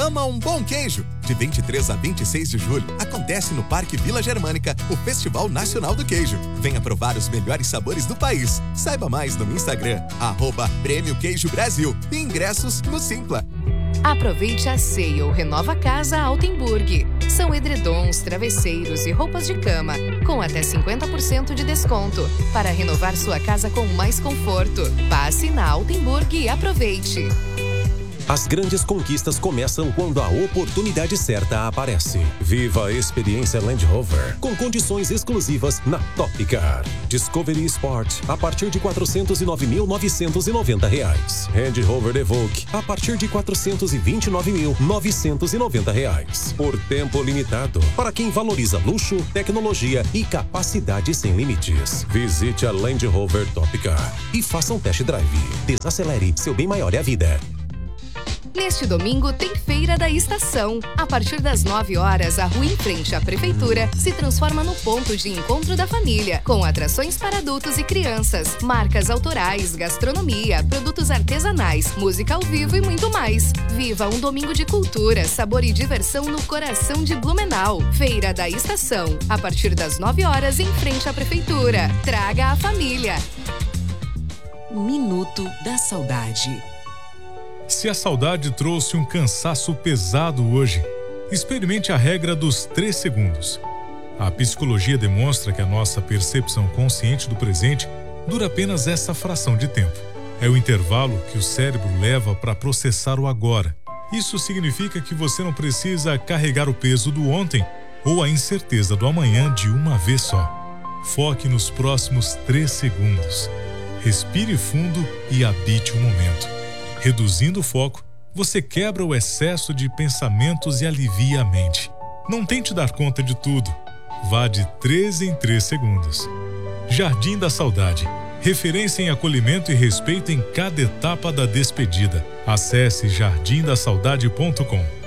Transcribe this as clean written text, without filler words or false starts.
ama um bom queijo. De 23 a 26 de julho, acontece no Parque Vila Germânica o Festival Nacional do Queijo. Venha provar os melhores sabores do país. Saiba mais no Instagram, @Prêmio Queijo Brasil. E ingressos no Simpla. Aproveite a Sale Renova Casa Altenburg. São edredons, travesseiros e roupas de cama, com até 50% de desconto, para renovar sua casa com mais conforto. Passe na Altenburg e aproveite. As grandes conquistas começam quando a oportunidade certa aparece. Viva a experiência Land Rover, com condições exclusivas na Top Car. Discovery Sport, a partir de R$ 409.990. Land Rover Evoque, a partir de R$ 429.990. Por tempo limitado, para quem valoriza luxo, tecnologia e capacidade sem limites. Visite a Land Rover Top Car e faça um test drive. Desacelere, seu bem maior é a vida. Neste domingo tem Feira da Estação. A partir das 9 horas, a rua em frente à Prefeitura se transforma no ponto de encontro da família, com atrações para adultos e crianças, marcas autorais, gastronomia, produtos artesanais, música ao vivo e muito mais. Viva um domingo de cultura, sabor e diversão no coração de Blumenau. Feira da Estação, a partir das 9 horas em frente à Prefeitura. Traga a família. Minuto da Saudade. Se a saudade trouxe um cansaço pesado hoje, experimente a regra dos 3 segundos. A psicologia demonstra que a nossa percepção consciente do presente dura apenas essa fração de tempo. É o intervalo que o cérebro leva para processar o agora. Isso significa que você não precisa carregar o peso do ontem ou a incerteza do amanhã de uma vez só. Foque nos próximos 3 segundos. Respire fundo e habite o momento. Reduzindo o foco, você quebra o excesso de pensamentos e alivia a mente. Não tente dar conta de tudo. Vá de 3 em 3 segundos. Jardim da Saudade. Referência em acolhimento e respeito em cada etapa da despedida. Acesse jardimdasaudade.com.